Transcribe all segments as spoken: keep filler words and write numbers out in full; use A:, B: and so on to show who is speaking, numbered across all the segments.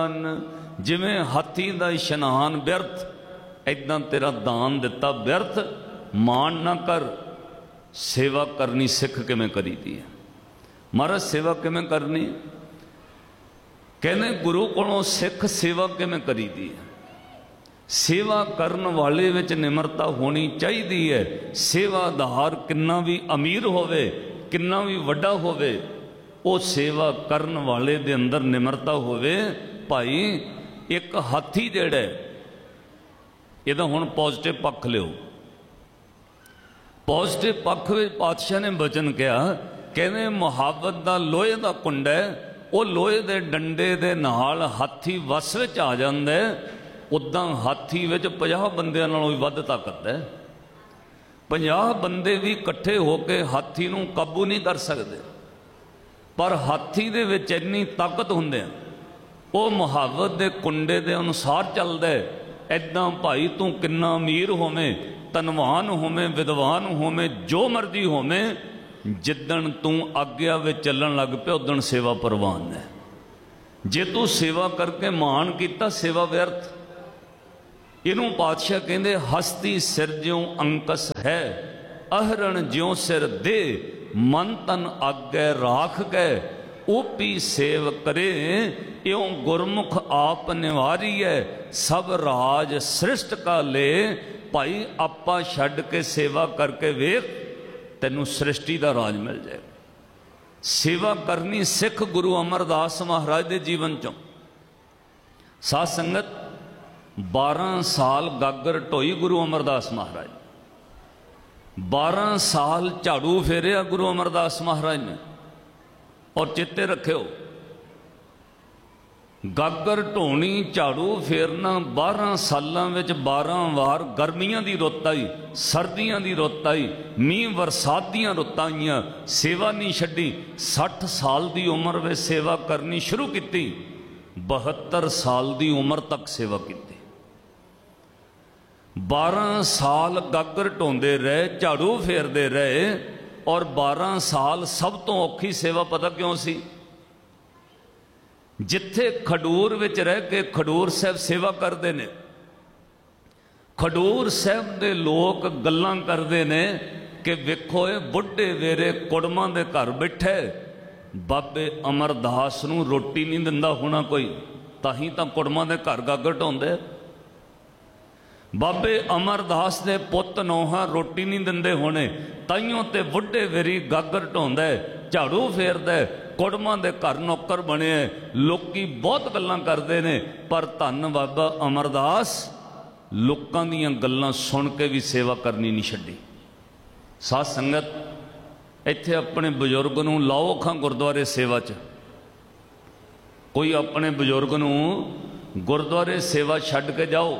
A: ਕਰਨ। जिवें हाथी दा इशनान व्यर्थ, इदां तेरा दान दिता व्यर्थ। मान ना कर। सेवा करनी सिख किवें करी दी है। महाराज सेवा किवें करनी? कहने गुरु कोलों सिख सेवा किवें करी दी है। सेवा करन वाले विच निमरता होनी चाहिदी है। सेवादार किन्ना भी अमीर होवे, किन्ना भी वड्डा होवे, वो सेवा करन वाले दे अंदर निमरता होवे। भाई एक हाथी जिहड़ा इहदा हुण पॉजिटिव पक्ष लिओ। पॉजिटिव पक्ष विच पातशाह ने वचन कहा, कहने मुहावत दा लोहे दा कुंड है, वो लोहे दे डंडे दे नाल हाथी वस विच आ जांदा है। उदां हाथी विच पचास बंदियां नालों भी वध ताकत है। पचास बंदे भी इकट्ठे होके हाथी नूं काबू नहीं कर सकते, पर हाथी दे विच इन्नी ताकत हुंदे वो मुहावत दे कुंडे दे अनुसार चलदा है। इदां भाई तू किन्ना अमीर होवें, धनवान होवें, विद्वान होवें, जो मर्जी होवें, जिदन तू आग्या विच चलन लग पिया उदन सेवा प्रवान है। जे तू सेवा करके मान किया सेवा व्यर्थ। इनू पातशाह कहते हस्ती सिर ज्यों अंकस है, अहरण ज्यों सिर दे, मन तन आगे राख गए, ओपी सेव करे, यों गुरमुख आप निवारी है, सब राज सृष्ट का ले। भाई आपा छड्ड के सेवा करके वेख, तेनू सृष्टि का राज मिल जाएगा। सेवा करनी सिख गुरु अमरदास महाराज के जीवन चों। साध संगत बारह साल गागर ढोई गुरु अमरदास महाराज, बारह साल झाड़ू फेरिया गुरु अमरदास महाराज ने। और चेते रखियो, गागर ढोनी झाड़ू फेरना बारह सालों में बारह वार गर्मियां की रुत आई, सर्दियां की रुत आई, मीह बरसात दियां रुत आईयां, सेवा नहीं छड्डी। सठ साल की उम्र में सेवा करनी शुरू की, बहत्तर साल की उम्र तक सेवा की। बारह साल गागर ढोंदे रहे, झाड़ू फेरते रहे, और बारह साल सब तो औखी सेवा पता क्यों सी? जिथे खडूर विच रह के खडूर साहब सेवा करते ने, खडूर साहब दे लोग गल्लां करते ने कि वेखो ये बुढ़े वेरे कुड़मां दे घर बैठे, बाबे अमरदास नूं रोटी नहीं दिंदा होना कोई, ताही तां कुड़मां दे घर गागर ढोंदे। बाबे अमरदास दे पुत नौहा रोटी नहीं दिंदे होने, ताइयों ते बुढ़े वेरी गागर ढोंदा है, झाड़ू फेरदा है, कुड़मां दे घर नौकर बने। लोकी बहुत गल्लां करते ने, पर धन बाबा अमरदास लोकां दीयां गल्लां सुन के भी सेवा करनी नहीं छड्डी। साध संगत इत्थे अपने बजुर्ग नूं लाओ खां गुरुद्वारे सेवा च। कोई अपने बजुर्ग नूं गुरुद्वारे सेवा छड्ड के जाओ,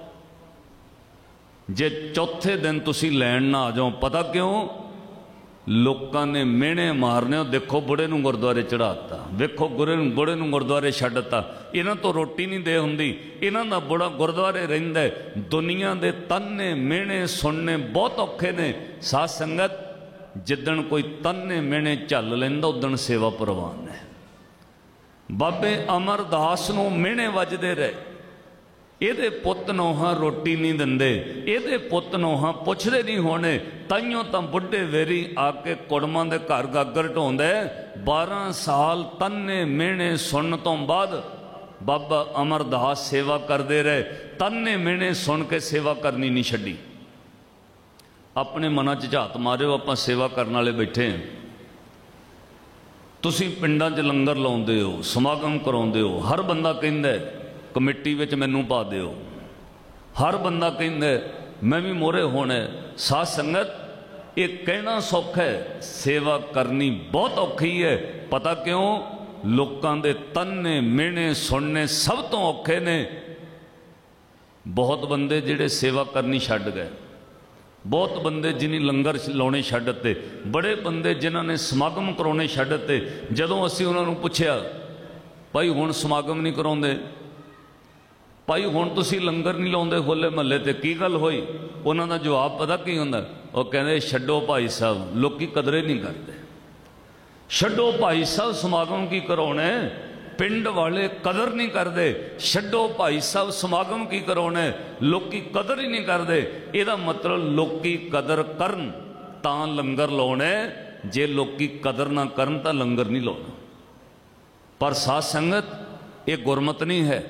A: जे चौथे दिन तुसी लैण ना आ जाओ, पता क्यों? लोकां ने मेहने मारने, देखो बुढ़े नूं गुरुद्वारे चढ़ाता, देखो गुरे बुढ़े नूं गुरुद्वारे छड्डता, इन्हां तो रोटी नहीं दे हुंदी, इन्हां दा बुढ़ा गुरुद्वारे रहिंदा है। दुनिया दे तन्ने मेहने सुनने बहुत औखे ने। साध संगत जिदन कोई तन्ने मेहने झल लैंदा उदन सेवा प्रवान है। बाबे अमरदास नूं मेहने वजदे रहे, ਇਹਦੇ ਪੁੱਤ ਨੌਹਾਂ ਰੋਟੀ नहीं ਦਿੰਦੇ, ਇਹਦੇ ਪੁੱਤ ਨੌਹਾਂ ਪੁੱਛਦੇ नहीं होने, ਤਾਈਓਂ ਤਾਂ ਬੁੱਢੇ ਵੇਰੀ ਆ ਕੇ ਕੁੜਮਾਂ ਦੇ ਘਰ ਗਾਗਰ ਢੋਂਦਾ। बारह साल तन्ने मेहने सुन तो बाद बाबा अमरदास सेवा करते रहे, तन्ने मेहने सुन के सेवा करनी नहीं छड्डी। अपने मनां च झात मारिओ, आपां सेवा करन वाले बैठे हैं। तुसीं पिंडां च लंगर लाउंदे हो, समागम कराउंदे हो, हर बंदा कहंदा है कमेटी विच मैनू पा दिओ, हर बंदा कहंदा मैं भी मोहरे होना। साध संगत ये कहना सौखा है, सेवा करनी बहुत औखी है। पता क्यों? लोकां दे तन्ने मेहने सुनने सब तो औखे ने। बहुत बंदे जिहड़े सेवा करनी छड्ड गए, बहुत बंदे जिन्हें लंगर लाने छड्डते, बड़े बंदे जिन्हां ने समागम कराने छड्डते। जदों असीं उन्हां नूं पुछिया भाई हुण समागम नहीं कराउंदे, भाई हुण तुसीं लंगर नहीं लाउंदे होले महल्ले ते, की गल होई? उन्हां दा जवाब पता की हुंदा? वो कहंदे छड्डो भाई साहब, लोकी कदरे नहीं करते। छड्डो भाई साहब समागम की कराउणे, पिंड वाले कदर नहीं करते। छड्डो भाई साहब समागम की कराने, लोकी कदर ही नहीं करते। ਇਹਦਾ मतलब लोकी कदर करन तां लंगर लाने, जे लोकी कदर ना करन तां लंगर नहीं लाना। पर साध संगत ये गुरमत नहीं है,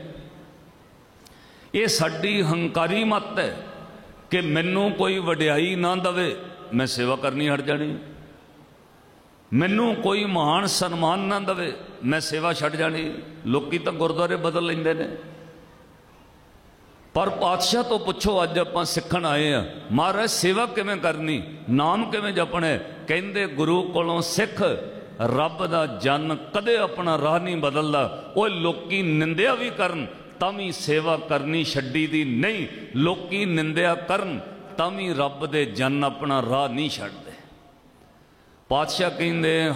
A: ये साडी हंकारी मत है कि मैनू कोई वडियाई ना दवे मैं सेवा करनी हट जानी, मैनू कोई महान सन्मान ना दवे मैं सेवा छड़ जानी। लोकी तो गुरुद्वारे बदल लेंदे ने। पर पातशाह तो पुछो, अज आपां सिखण आए हैं महाराज सेवा किवें करनी, नाम किवें जपना। कहंदे गुरु कोलों सिख रब दा जन कदे अपना राह नहीं बदलदा। ओए लोकी निंदिया भी करन तां भी सेवा करनी छड्डी दी नहीं, लोकी निंदिया करन तां भी रब दे जन अपना राह नहीं छड्डदे। पातशाह कहंदे